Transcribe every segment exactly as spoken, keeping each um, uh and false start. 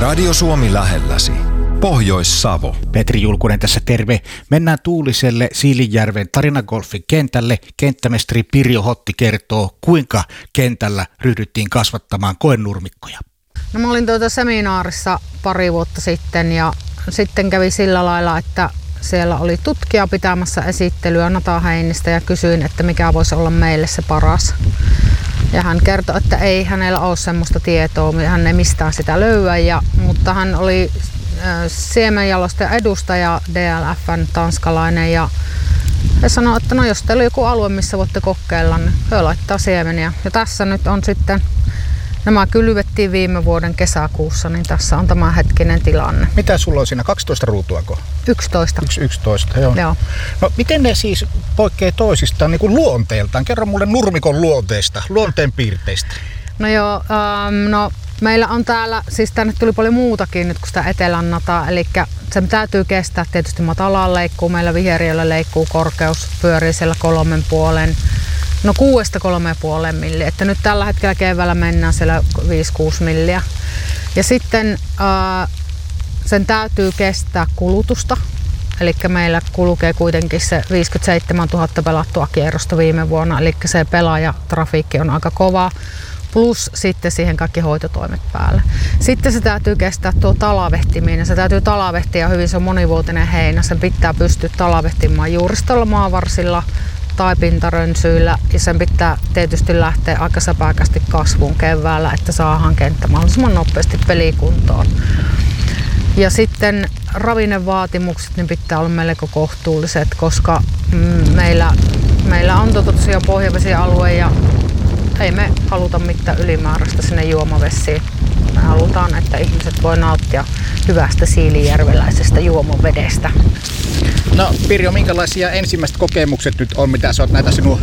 Radio Suomi lähelläsi. Pohjois-Savo. Petri Julkunen tässä terve. Mennään Tuuliselle Siilinjärven Tarinagolfin kentälle. Kenttämestari Pirjo Hotti kertoo, kuinka kentällä ryhdyttiin kasvattamaan koenurmikkoja. No mä olin tuota seminaarissa pari vuotta sitten ja sitten kävi sillä lailla, että siellä oli tutkija pitämässä esittelyä Nata Heinistä ja kysyin, että mikä voisi olla meille se paras. Ja hän kertoi, että ei hänellä ole semmoista tietoa, hän ei mistään sitä löyä, ja, mutta hän oli siemenjalostajan edustaja, D L F:n tanskalainen, ja he sanoi, että no jos teillä on joku alue, missä voitte kokeilla, niin he laittaa siemeniä. Ja tässä nyt on sitten, nämä kylvettiin viime vuoden kesäkuussa, niin tässä on tämä hetkinen tilanne. Mitä sulla on siinä, kaksitoista ruutuako? yksitoista. Yksi, yksitoista, joo. joo. No miten ne siis poikkeaa toisistaan niin kuin luonteeltaan? Kerro mulle nurmikon luonteesta, luonteen piirteistä. No joo, ähm, no meillä on täällä, siis tänne tuli paljon muutakin nyt kuin sitä etelän nataa, eli sen täytyy kestää tietysti matalaan leikkuu, meillä viheriöllä leikkuu korkeus pyörii siellä kolmen puolen, no kuudesta kolmeen puoleen milliä, että nyt tällä hetkellä keväällä mennään siellä viisi kuusi milliä. Ja sitten äh, sen täytyy kestää kulutusta, eli meillä kulkee kuitenkin se viisikymmentäseitsemäntuhatta pelattua kierrosta viime vuonna, eli se pelaajatrafiikki on aika kova. Plus sitten siihen kaikki hoitotoimet päälle. Sitten se täytyy kestää tuo talavehtiminen. Se täytyy talavehtiä hyvin, se on monivuotinen heinä. Sen pitää pystyä talavehtimaan juuristolla, maavarsilla tai pintarönsyillä. Ja sen pitää tietysti lähteä aika säpäkästi kasvuun keväällä, että saadaan kenttä mahdollisimman nopeasti pelikuntoon. Ja sitten ravinnevaatimukset niin pitää olla melko kohtuulliset, koska mm, meillä, meillä on tosiaan pohjavesialue ja ei me haluta mitään ylimääräistä sinne juomavesiin. Me halutaan, että ihmiset voi nauttia hyvästä siilinjärveläisestä juomavedestä. No Pirjo, minkälaisia ensimmäiset kokemukset nyt on, mitä sä oot näitä sinun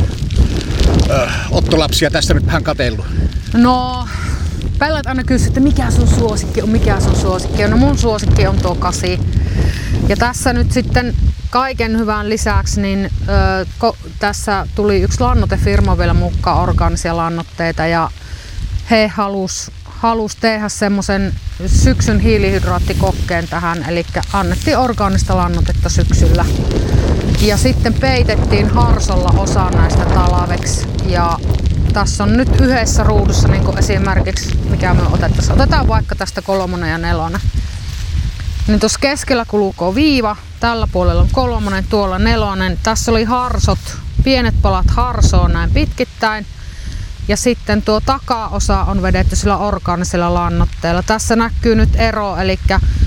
ö, ottolapsia tässä nyt vähän katsellut? No, pellät aina kysyy, että mikä sun suosikki on, mikä sun suosikki on. No mun suosikki on tuo kasi. Ja tässä nyt sitten kaiken hyvän lisäksi, niin ö, ko, tässä tuli yksi lannoitefirma vielä mukaan, orgaanisia lannoitteita, ja he halus, halus tehdä semmoisen syksyn hiilihydraattikokkeen tähän, eli annettiin orgaanista lannoitetta syksyllä. Ja sitten peitettiin harsolla osa näistä talaveksi, ja tässä on nyt yhdessä ruudussa niin kuin esimerkiksi, mikä me otettaisiin. Otetaan vaikka tästä kolmonen ja nelonen. Niin tuossa keskellä kulkee viiva, tällä puolella on kolmonen, tuolla nelonen. Tässä oli harsot, pienet palat harsoa näin pitkittäin. Ja sitten tuo takaosa on vedetty sillä orgaanisella lannoitteella. Tässä näkyy nyt ero, eli